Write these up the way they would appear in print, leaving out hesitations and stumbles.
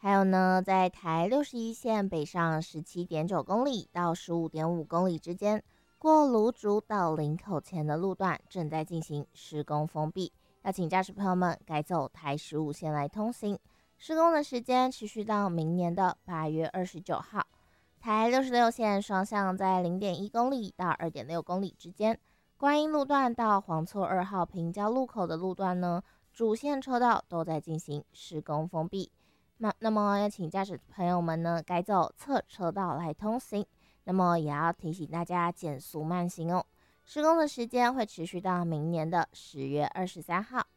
还有呢，在台61线北上17.9公里到15.5公里之间，过芦竹到林口前的路段正在进行施工封闭，要请驾驶朋友们改走台15线来通行。施工的时间持续到明年的8月29号。台66线双向在0.1公里到2.6公里之间，观音路段到黄厝2号平交路口的路段呢，主线车道都在进行施工封闭。那么要请驾驶朋友们呢改走侧车道来通行，那么也要提醒大家减速慢行哦。施工的时间会持续到明年的10月23号。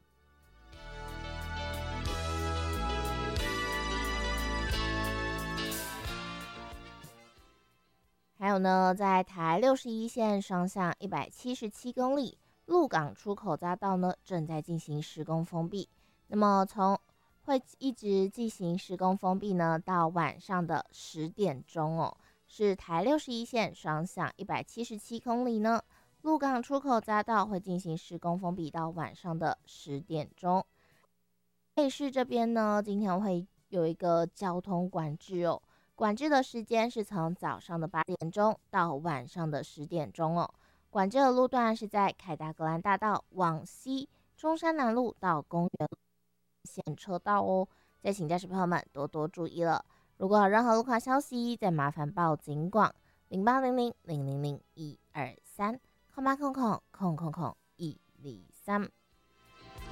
还有呢，在台61线双向177公里，鹿港出口匝道呢正在进行施工封闭，那么会一直进行施工封闭呢，到晚上的10点钟哦。是台61线双向177公里呢，鹿港出口匝道会进行施工封闭到晚上的10点钟。台北市这边呢，今天会有一个交通管制哦，管制的时间是从早上的8点钟到晚上的10点钟哦。管制的路段是在凯达格兰大道往西、中山南路到公园线车道哦，再请驾驶朋友们多多注意了。如果有任何路况消息，再麻烦报警广0800000123，0800000123。